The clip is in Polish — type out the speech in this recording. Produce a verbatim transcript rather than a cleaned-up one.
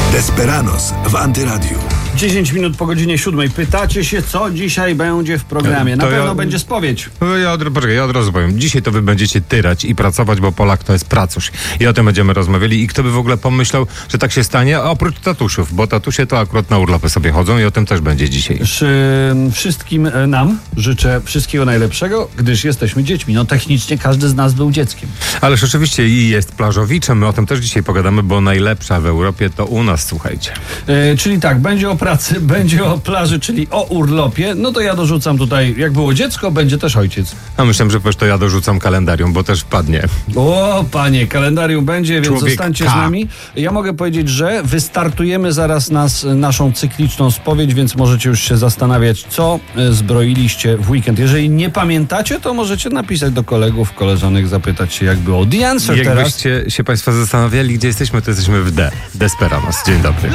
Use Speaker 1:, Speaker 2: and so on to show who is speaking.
Speaker 1: Desperados w Antyradiu.
Speaker 2: dziesięć minut po godzinie siódmej. Pytacie się, co dzisiaj będzie w programie. Na
Speaker 3: To
Speaker 2: pewno
Speaker 3: ja-
Speaker 2: będzie spowiedź.
Speaker 3: No ja od, poczekaj, ja od razu powiem. Dzisiaj to wy będziecie tyrać i pracować, bo Polak to jest pracuś. I o tym będziemy rozmawiali. I kto by w ogóle pomyślał, że tak się stanie? A oprócz tatusiów, bo tatusie to akurat na urlopy sobie chodzą i o tym też będzie dzisiaj.
Speaker 2: Sz- Wszystkim e, nam życzę wszystkiego najlepszego, gdyż jesteśmy dziećmi. No technicznie każdy z nas był dzieckiem.
Speaker 3: Ależ oczywiście i jest plażowiczem. My o tym też dzisiaj pogadamy, bo najlepsza w Europie to u nas, słuchajcie.
Speaker 2: E, czyli tak, będzie o pracy, będzie o plaży, czyli o urlopie. No to ja dorzucam tutaj, jak było dziecko, będzie też ojciec.
Speaker 3: A myślałem, że powiesz, to ja dorzucam kalendarium, bo też wpadnie.
Speaker 2: O, panie, kalendarium będzie, więc
Speaker 3: Człowiek
Speaker 2: zostańcie
Speaker 3: K.
Speaker 2: z nami. Ja mogę powiedzieć, że wystartujemy zaraz nas, naszą cykliczną spowiedź, więc możecie już się zastanawiać, co e, zbroiliście w weekend. Jeżeli nie pamiętacie, to możecie napisać do kolegów, koleżanek, zapytać się, jak było. The Answer teraz.
Speaker 3: Jakbyście się Państwo zastanawiali, gdzie jesteśmy, to jesteśmy w D. Desperados. Dzień dobry.